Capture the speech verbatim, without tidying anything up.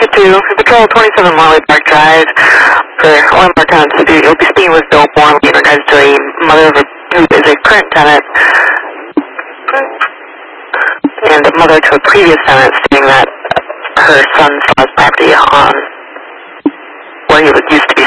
get to Patrol twenty-seven Marley Park Drive for one more time. You'll be speaking with Bill Bornley in regards to a mother of a, who is a current tenant and a mother to a previous tenant, stating that her son saw his property on where he was used to be